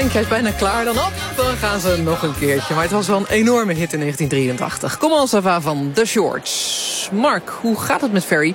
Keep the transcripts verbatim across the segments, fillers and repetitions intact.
denk, hij is bijna klaar. Dan op, dan gaan ze nog een keertje. Maar het was wel een enorme hit in negentien drieëntachtig. Kom ons af van The Shorts. Mark, hoe gaat het met Ferry?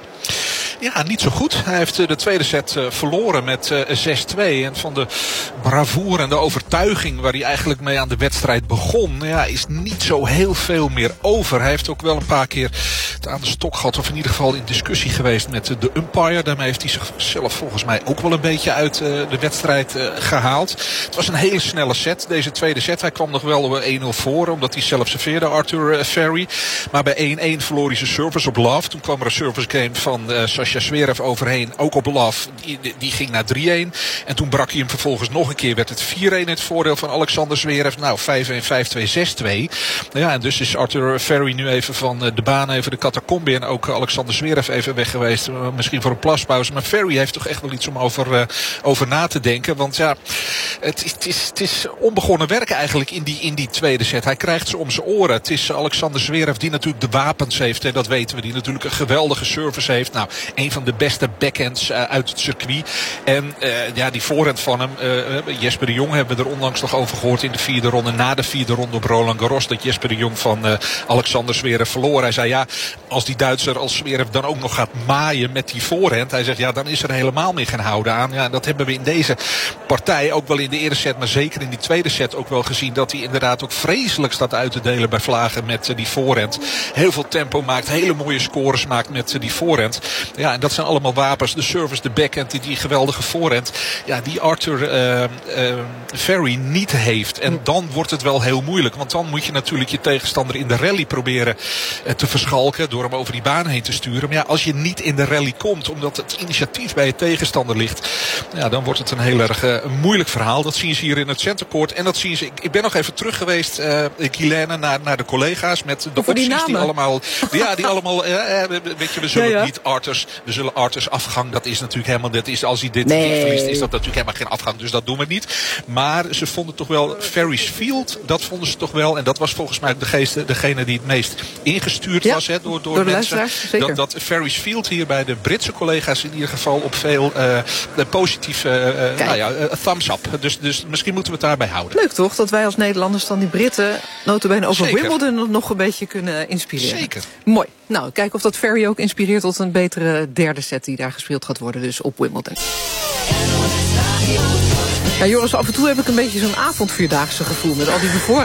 Ja, niet zo goed. Hij heeft de tweede set uh, verloren met uh, zes twee. En van de bravoure en de overtuiging waar hij eigenlijk mee aan de wedstrijd begon, ja, is niet zo heel veel meer over. Hij heeft ook wel een paar keer het aan de stok gehad, of in ieder geval in discussie geweest met uh, de umpire. Daarmee heeft hij zichzelf volgens mij ook wel een beetje uit uh, de wedstrijd uh, gehaald. Het was een hele snelle set, deze tweede set. Hij kwam nog wel één nul voor, omdat hij zelf serveerde, Arthur uh, Ferry. Maar bij één één verloor hij zijn service op love. Toen kwam er een service game van uh, Sasha Zverev overheen, ook op love. Die, die ging naar drie één. En toen brak hij hem vervolgens nog een keer. Werd het vier één in het voordeel van Alexander Zverev. Nou, vijf één, vijf twee, zes twee. Ja, en dus is Arthur Ferry nu even van de baan, even de catacombe. En ook Alexander Zverev even weg geweest. Uh, misschien voor een plaspauze. Maar Ferry heeft toch echt wel iets om over, uh, over na te denken. Want ja, het is, het is, het is onbegonnen werk eigenlijk in die, in die tweede set. Hij krijgt ze om zijn oren. Het is Alexander Zverev die natuurlijk de wapens heeft. En dat weten we. Die natuurlijk een geweldige service heeft. Nou, een van de beste backhands uh, uit het circuit. En uh, ja, die voorhand van hem. Uh, Jesper de Jong hebben we er onlangs nog over gehoord in de vierde ronde. Na de vierde ronde op Roland Garros. Dat Jesper de Jong van uh, Alexander Zverev verloor. Hij zei ja, als die Duitser als Zverev dan ook nog gaat maaien met die voorhand. Hij zegt ja, dan is er helemaal meer geen houden aan. Ja, dat hebben we in deze partij ook wel in de eerste set. Maar zeker in die tweede set ook wel gezien. Dat hij inderdaad ook vreselijk staat uit te delen bij vlagen met uh, die voorhand. Heel veel tempo maakt. Hele mooie scores maakt met uh, die voorhand. Ja, en dat zijn allemaal wapens. De service, de backhand, die, die geweldige voorhand. Ja, die Arthur uh, uh, Ferry niet heeft. En dan wordt het wel heel moeilijk. Want dan moet je natuurlijk je tegenstander in de rally proberen uh, te verschalken. Door hem over die baan heen te sturen. Maar ja, als je niet in de rally komt. Omdat het initiatief bij je tegenstander ligt. Ja, dan wordt het een heel erg uh, moeilijk verhaal. Dat zien ze hier in het centercourt. En dat zien ze. Ik, ik ben nog even terug geweest, uh, Guilaine, naar, naar de collega's. Met de opties die, die allemaal. Ja, die allemaal. Uh, weet je, we zullen ja, ja. niet Arthurs. We zullen Arthurs afgang. Dat is natuurlijk helemaal. Dat is, als hij dit nee. niet verliest, is dat natuurlijk helemaal geen afgang. Dus dat doen we niet. Maar ze vonden toch wel. Ferry's Field. Dat vonden ze toch wel. En dat was volgens mij de geest, degene die het meest ingestuurd ja, was. Hè, door, door, door mensen. Dat, dat Ferry's Field hier bij de Britse collega's in ieder geval op veel uh, positief uh, nou ja, uh, thumbs up. Dus, dus misschien moeten we het daarbij houden. Leuk toch? Dat wij als Nederlanders dan die Britten notabene over Zeker. Wimbledon nog een beetje kunnen inspireren. Zeker. Mooi. Nou, kijken of dat Ferry ook inspireert tot een betere derde set die daar gespeeld gaat worden. Dus op Wimbledon. Ja, Joris, af en toe heb ik een beetje zo'n avondvierdaagse gevoel met al die bevoor.